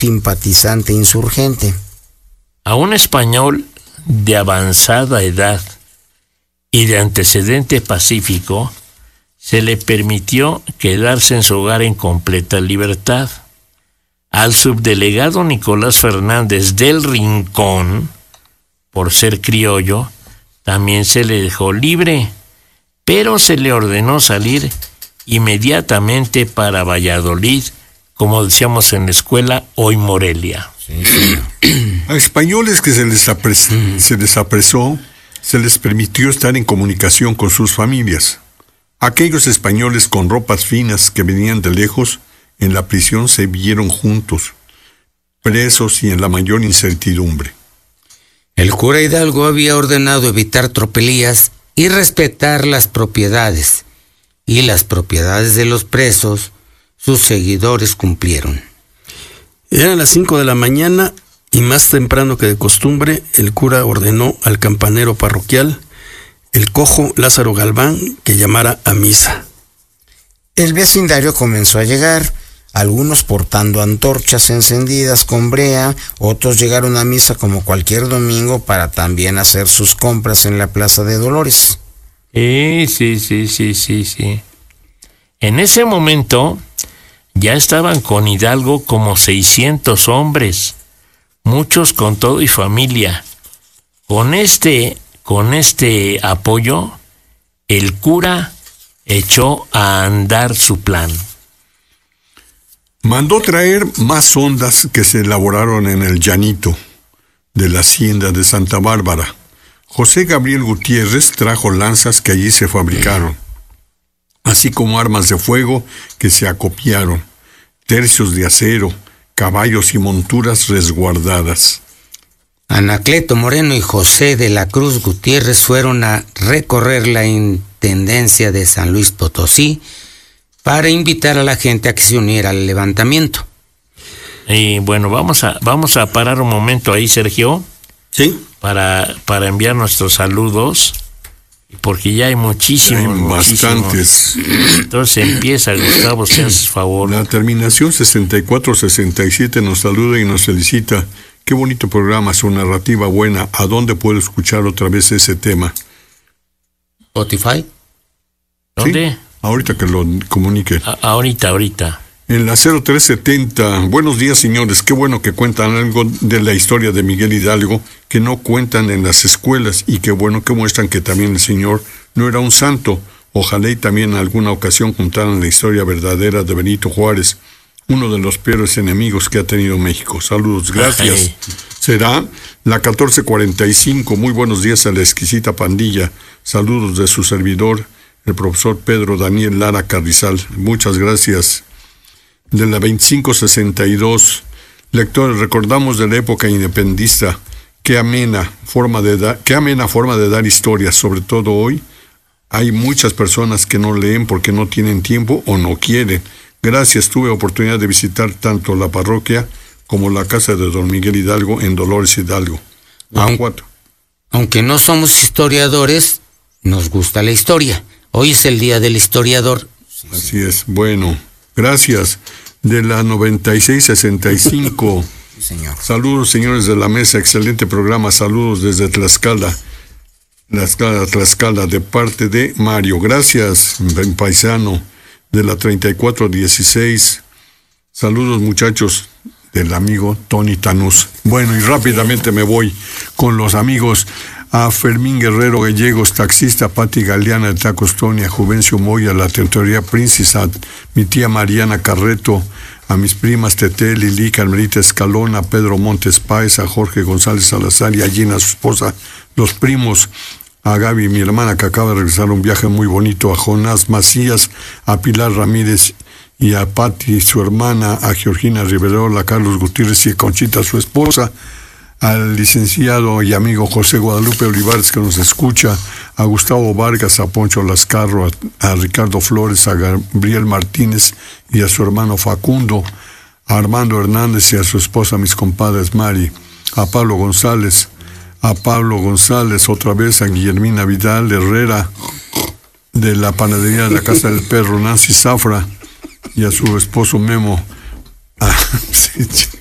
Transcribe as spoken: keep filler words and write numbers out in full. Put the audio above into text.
simpatizante insurgente. A un español de avanzada edad y de antecedente pacífico se le permitió quedarse en su hogar en completa libertad. Al subdelegado Nicolás Fernández del Rincón, por ser criollo, también se le dejó libre, pero se le ordenó salir inmediatamente para Valladolid, como decíamos en la escuela, hoy Morelia. Sí, sí. A españoles que se les, apres- mm. se les apresó, se les permitió estar en comunicación con sus familias. Aquellos españoles con ropas finas que venían de lejos, en la prisión se vieron juntos, presos y en la mayor incertidumbre. El cura Hidalgo había ordenado evitar tropelías y respetar las propiedades, y las propiedades de los presos, sus seguidores cumplieron. Eran las cinco de la mañana y más temprano que de costumbre, el cura ordenó al campanero parroquial, el cojo Lázaro Galván, que llamara a misa. El vecindario comenzó a llegar, algunos portando antorchas encendidas con brea, otros llegaron a misa como cualquier domingo para también hacer sus compras en la Plaza de Dolores. Sí, sí, sí, sí, sí, sí. En ese momento ya estaban con Hidalgo como seiscientos hombres, muchos con todo y familia. Con este, con este apoyo, el cura echó a andar su plan. Mandó traer más hondas que se elaboraron en el llanito de la hacienda de Santa Bárbara. José Gabriel Gutiérrez trajo lanzas que allí se fabricaron, así como armas de fuego que se acopiaron, tercios de acero, caballos y monturas resguardadas. Anacleto Moreno y José de la Cruz Gutiérrez fueron a recorrer la intendencia de San Luis Potosí para invitar a la gente a que se uniera al levantamiento. Y bueno, vamos a, vamos a parar un momento ahí, Sergio. Sí. Para, para enviar nuestros saludos, porque ya hay muchísimos. Hay bastantes. Muchísimos. Entonces empieza, Gustavo, si haces favor. La terminación sesenta y cuatro sesenta y siete nos saluda y nos felicita. Qué bonito programa, su narrativa buena. ¿A dónde puedo escuchar otra vez ese tema? ¿Spotify? ¿Dónde? Sí, ahorita que lo comunique. A- ahorita, ahorita. En la cero tres setenta, buenos días señores, qué bueno que cuentan algo de la historia de Miguel Hidalgo que no cuentan en las escuelas y qué bueno que muestran que también el señor no era un santo. Ojalá y también en alguna ocasión contaran la historia verdadera de Benito Juárez, uno de los peores enemigos que ha tenido México. Saludos, gracias. Ay. Será la catorce cuarenta y cinco, muy buenos días a la exquisita pandilla. Saludos de su servidor, el profesor Pedro Daniel Lara Carrizal. Muchas gracias. De la veinticinco sesenta y dos, lectores, recordamos de la época independentista, qué amena forma de dar, qué amena forma de dar historias, sobre todo hoy. Hay muchas personas que no leen porque no tienen tiempo o no quieren. Gracias, tuve oportunidad de visitar tanto la parroquia como la casa de don Miguel Hidalgo en Dolores Hidalgo. Aunque, aunque no somos historiadores, nos gusta la historia. Hoy es el día del historiador. Así es, bueno, gracias. De la noventa y seis sesenta y cinco. Sí, señor. Saludos, señores de la mesa, excelente programa, saludos desde Tlaxcala. Tlaxcala, Tlaxcala, de parte de Mario. Gracias, ben paisano. De la treinta y cuatro dieciséis. Saludos, muchachos, del amigo Tony Tanús. Bueno, y rápidamente me voy con los amigos. A Fermín Guerrero Gallegos, taxista, Pati Galeana de Tacostonia, Juvencio Moya, la Teoría Princess, a mi tía Mariana Carreto, a mis primas Tete, Lili, Carmelita Escalón, a Pedro Montes Páez, a Jorge González Salazar y a Gina, su esposa, los primos, a Gaby, mi hermana, que acaba de regresar un viaje muy bonito, a Jonás Macías, a Pilar Ramírez y a Pati, su hermana, a Georgina Riverola, a Carlos Gutiérrez y a Conchita, su esposa, al licenciado y amigo José Guadalupe Olivares, que nos escucha, a Gustavo Vargas, a Poncho Lascarro, a, a Ricardo Flores, a Gabriel Martínez y a su hermano Facundo, a Armando Hernández y a su esposa, mis compadres Mari, a Pablo González, a Pablo González, otra vez a Guillermina Vidal Herrera, de la panadería de la Casa del Perro, Nancy Zafra, y a su esposo Memo. Ah, sí,